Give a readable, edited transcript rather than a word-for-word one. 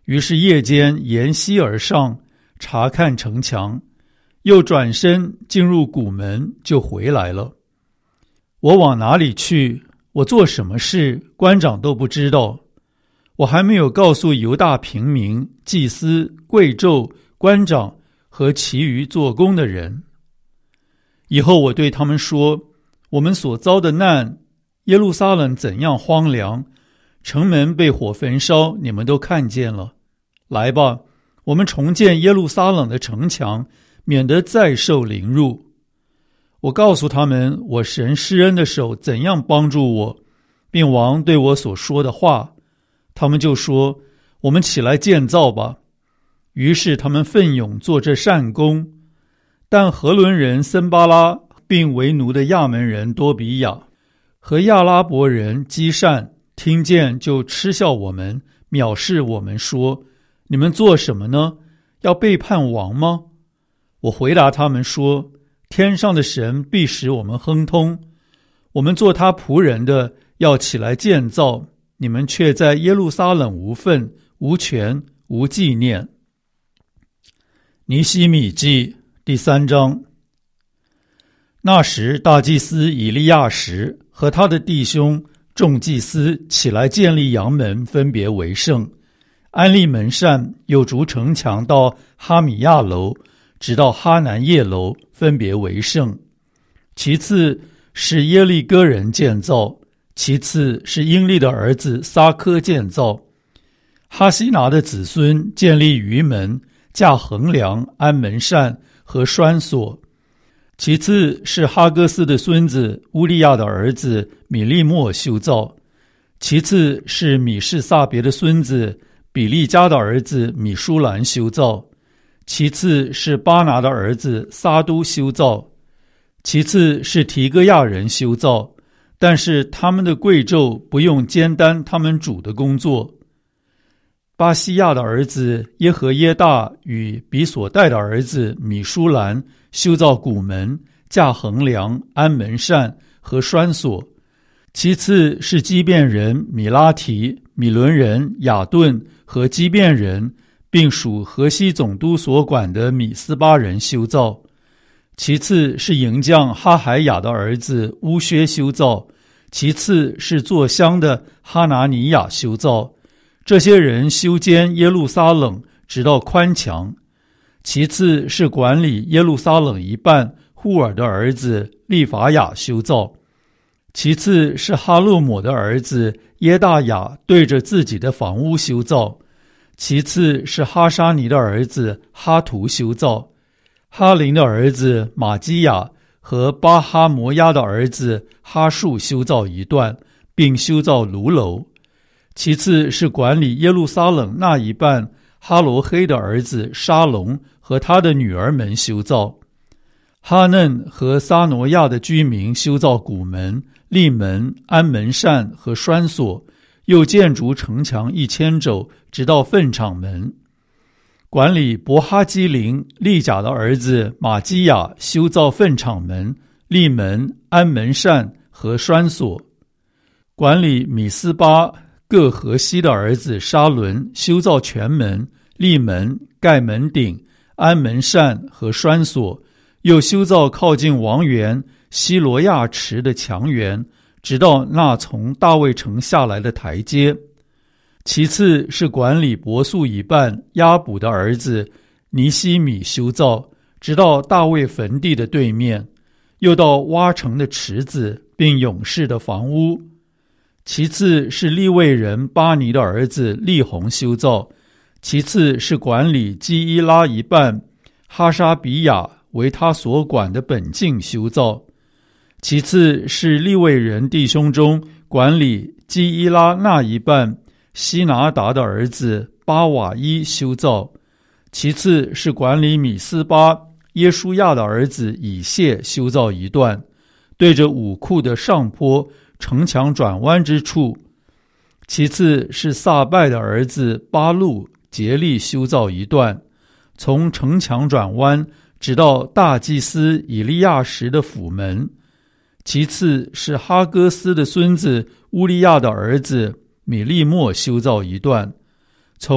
于是夜间沿溪而上，查看城墙，又转身进入谷门，就回来了。我往哪里去，我做什么事，官长都不知道。我还没有告诉犹大平民、祭司、贵胄、官长和其余做工的人。以后我对他们说，我们所遭的难，耶路撒冷怎样荒凉，城门被火焚烧，你们都看见了。来吧，我们重建耶路撒冷的城墙，免得再受凌辱。我告诉他们，我神施恩的手怎样帮助我，并王对我所说的话。他们就说，我们起来建造吧。于是他们奋勇做这善工。但何伦人森巴拉，并为奴的亚门人多比亚和亚拉伯人基善，听见就嗤笑我们，藐视我们，说，你们做什么呢？要背叛王吗？我回答他们说，天上的神必使我们亨通，我们做他仆人的要起来建造，你们却在耶路撒冷无份、无权、无纪念。尼希米记第3章。那时大祭司以利亚实和他的弟兄众祭司起来建立阳门，分别为圣，安立门扇，又筑城墙到哈米亚楼，直到哈南叶楼，分别为圣。其次是耶利哥人建造，其次是英利的儿子撒科建造。哈西拿的子孙建立鱼门，架横梁，安门扇和栓锁。其次是哈戈斯的孙子乌利亚的儿子米利莫修造。其次是米士撒别的孙子比利加的儿子米舒兰修造。其次是巴拿的儿子撒都修造。其次是提哥亚人修造，但是他们的贵胄不用兼担他们主的工作。巴西亚的儿子耶和耶大与比所带的儿子米舒兰修造谷门，架横梁，安门扇和栓锁。其次是基遍人米拉提、米伦人雅顿和基遍人，并属河西总督所管的米斯巴人修造。其次是营将哈海雅的儿子乌薛修造。其次是做香的哈拿尼亚修造。这些人修建耶路撒冷，直到宽墙。其次是管理耶路撒冷一半户尔的儿子利法雅修造。其次是哈洛姆的儿子耶大雅对着自己的房屋修造。其次是哈沙尼的儿子哈图修造。哈林的儿子马基亚和巴哈摩亚的儿子哈树修造一段，并修造炉楼。其次是管理耶路撒冷那一半哈罗黑的儿子沙龙和他的女儿们修造。哈嫩和撒挪亚的居民修造谷门、立门、安门扇和栓锁，又建筑城墙1000肘，直到粪场门。管理伯哈基林利甲的儿子马基亚修造粪场门、立门、安门扇和栓锁。管理米斯巴各河西的儿子沙伦修造全门、立门、盖门顶、安门扇和栓锁，又修造靠近王园西罗亚池的墙垣，直到那从大卫城下来的台阶。其次是管理伯素以半亚卜的儿子尼希米修造，直到大卫坟地的对面，又到挖城的池子，并勇士的房屋。其次是利未人巴尼的儿子利宏修造。其次是管理基伊拉一半哈沙比亚为他所管的本境修造。其次是利未人弟兄中管理基伊拉那一半西拿达的儿子巴瓦伊修造。其次是管理米斯巴耶书亚的儿子以谢修造一段，对着武库的上坡城墙转弯之处。其次是撒拜的儿子巴路竭力修造一段，从城墙转弯直到大祭司以利亚实的府门。其次是哈戈斯的孙子乌利亚的儿子米利莫修造一段，